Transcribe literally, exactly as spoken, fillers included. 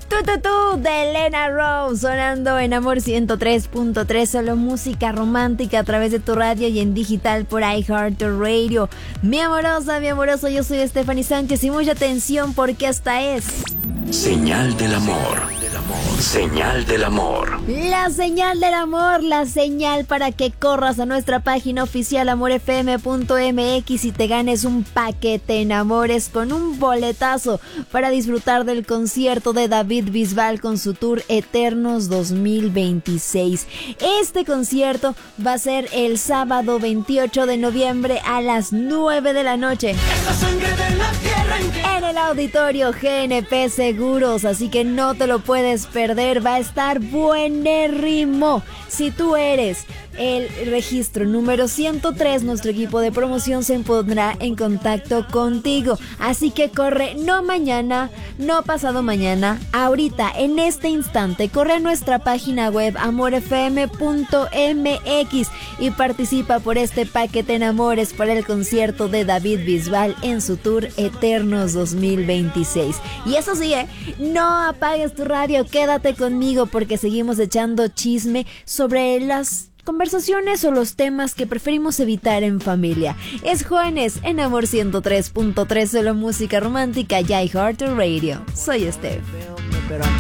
Tú, tú, tú, de Elena Rose, sonando en Amor ciento tres punto tres, solo música romántica a través de tu radio y en digital por iHeartRadio. Mi amorosa, mi amoroso, yo soy Stephanie Sánchez y mucha atención porque esta es... Señal del amor. Señal del amor. La señal del amor, la señal para que corras a nuestra página oficial amor f m punto m x y te ganes un paquete enamores con un boletazo para disfrutar del concierto de David Bisbal con su tour Eternos dos mil veintiséis. Este concierto va a ser el sábado veintiocho de noviembre a las nueve de la noche en el auditorio G N P Seguros, así que no te lo puedes perder, va a estar buenérrimo. Si tú eres el registro número ciento tres, nuestro equipo de promoción se pondrá en contacto contigo, así que corre, no mañana, no pasado mañana, ahorita, en este instante, corre a nuestra página web amor f m punto m x y participa por este paquete en amores para el concierto de David Bisbal en su tour Eternos dos mil veintiséis. Y eso sí, ¿eh? No apagues tu radio, quédate conmigo porque seguimos echando chisme sobre las conversaciones o los temas que preferimos evitar en familia. Es Juanes en Amor ciento tres punto tres, solo música romántica y iHeartRadio. Soy Steph.